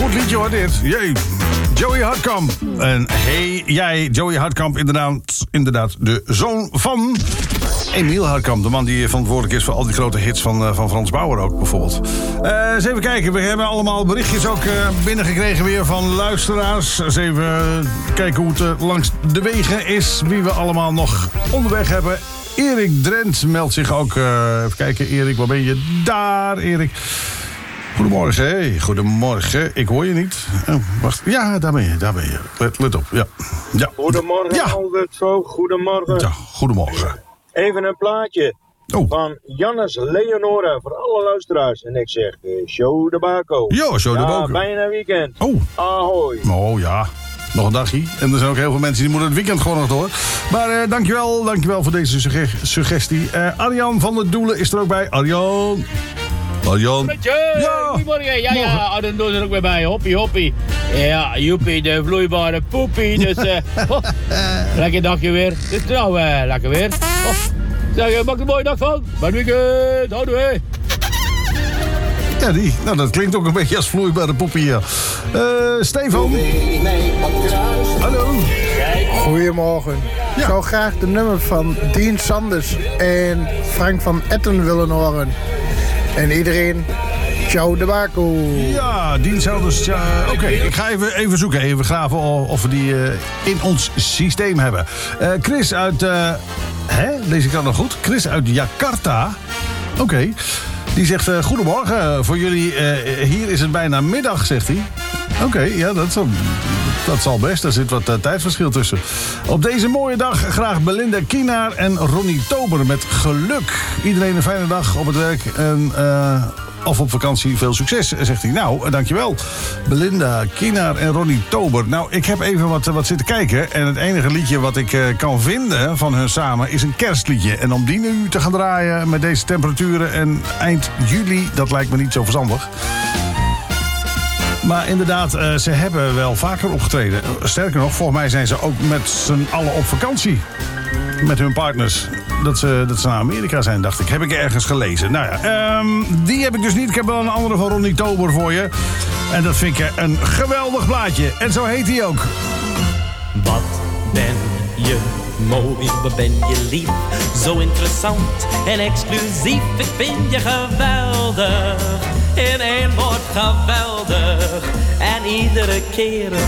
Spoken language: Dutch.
Goed liedje hoor dit. Jee. Joey Hartkamp. En hey jij, Joey Hartkamp, inderdaad de zoon van Emiel Hartkamp. De man die verantwoordelijk is voor al die grote hits van Frans Bauer ook bijvoorbeeld. Eens even kijken, we hebben allemaal berichtjes ook binnengekregen weer van luisteraars. Eens even kijken hoe het langs de wegen is. Wie we allemaal nog onderweg hebben. Erik Drent meldt zich ook. Even kijken, Erik, waar ben je? Daar, Erik. Goedemorgen, hey. Goedemorgen. Ik hoor je niet. Oh, wacht. Ja, daar ben je. Let op, ja. Goedemorgen, ja. Albert zo. Goedemorgen. Ja, goedemorgen. Even een plaatje van Jannes Leonora voor alle luisteraars. En ik zeg, show de bako. Jo, show de bako. Bijna weekend. Oh. Ahoy. Oh ja, nog een dagje. En er zijn ook heel veel mensen die moeten het weekend gewoon nog door. Maar dankjewel voor deze suggestie. Arjan van der Doelen is er ook bij. Arjan. Ja. Goedemorgen. Ja, dan doen ze er ook weer bij. Hoppie. Ja, joepie, de vloeibare poepie. Dus, lekker dagje weer. Dus nou, lekker weer. Zeg, maak er een mooie dag van. Maar weekend, houden we. Ja, die. Nou, dat klinkt ook een beetje als vloeibare poepie, ja. Stefan. Hallo. Goedemorgen. Ja. Ik zou graag de nummer van Dien Sanders en Frank van Etten willen horen. En iedereen, ciao de bako. Ja, Dien Sanders. Ja, Oké, ik ga even zoeken. Even graven of we die in ons systeem hebben. Chris uit... lees ik dat nog goed? Chris uit Jakarta. Oké. Die zegt, goedemorgen voor jullie. Hier is het bijna middag, zegt hij. Oké, ja, dat zal best. Er zit wat tijdverschil tussen. Op deze mooie dag graag Belinda Kienaar en Ronnie Tober met geluk. Iedereen een fijne dag op het werk en... of op vakantie, veel succes, zegt hij. Nou, dankjewel. Belinda, Kienaar en Ronnie Tober. Nou, ik heb even wat zitten kijken. En het enige liedje wat ik kan vinden van hun samen is een kerstliedje. En om die nu te gaan draaien met deze temperaturen en eind juli, dat lijkt me niet zo verstandig. Maar inderdaad, ze hebben wel vaker opgetreden. Sterker nog, volgens mij zijn ze ook met z'n allen op vakantie. Met hun partners. Dat ze naar Amerika zijn, dacht ik. Heb ik ergens gelezen. Nou ja, die heb ik dus niet. Ik heb wel een andere van Ronnie Tober voor je. En dat vind ik een geweldig plaatje. En zo heet hij ook. Wat ben je mooi, wat ben je lief. Zo interessant en exclusief. Ik vind je geweldig. In één woord geweldig. En iedere keer